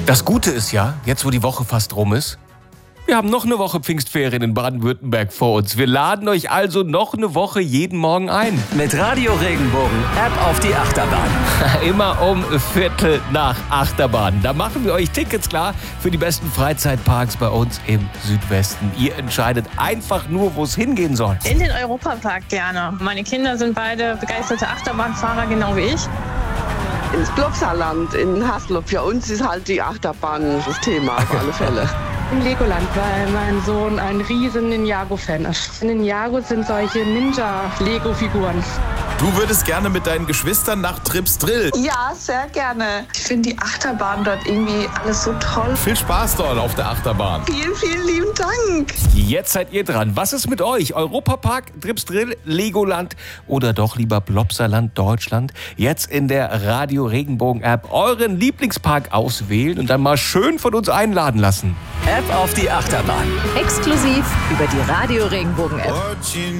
Das Gute ist ja, jetzt wo die Woche fast rum ist, wir haben noch eine Woche Pfingstferien in Baden-Württemberg vor uns. Wir laden euch also noch eine Woche jeden Morgen ein. Mit Radio Regenbogen App auf die Achterbahn. Immer um 7:15 Achterbahn. Da machen wir euch Tickets klar für die besten Freizeitparks bei uns im Südwesten. Ihr entscheidet einfach nur, wo es hingehen soll. In den Europapark gerne. Meine Kinder sind beide begeisterte Achterbahnfahrer, genau wie ich. Ins Plopsaland in Haslop. Für uns ist halt die Achterbahn das Thema auf alle Fälle. Im Legoland, weil mein Sohn ein riesen Ninjago-Fan ist. Ninjago sind solche Ninja-Lego-Figuren. Du würdest gerne mit deinen Geschwistern nach Trips Drill. Ja, sehr gerne. Ich finde die Achterbahn dort irgendwie alles so toll. Viel Spaß dort auf der Achterbahn. Vielen, vielen lieben Dank. Jetzt seid ihr dran. Was ist mit euch? Europapark, Trips Drill, Legoland oder doch lieber Plopsaland Deutschland? Jetzt in der Radio Regenbogen App euren Lieblingspark auswählen und dann mal schön von uns einladen lassen. App auf die Achterbahn. Exklusiv über die Radio Regenbogen App.